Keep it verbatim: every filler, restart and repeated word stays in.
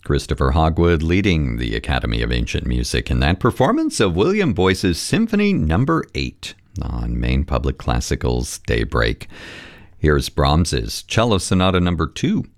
Christopher Hogwood leading the Academy of Ancient Music in that performance of William Boyce's Symphony Number eight on Maine Public Classical's Daybreak. Here's Brahms's Cello Sonata Number two.